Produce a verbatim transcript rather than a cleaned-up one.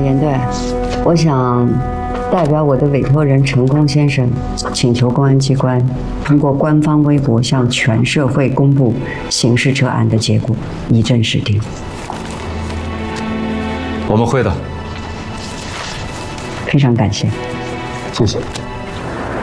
严队，我想代表我的委托人陈功先生，请求公安机关通过官方微博向全社会公布刑事这案的结果，以正视听。 我们会的。 非常感谢， 谢谢。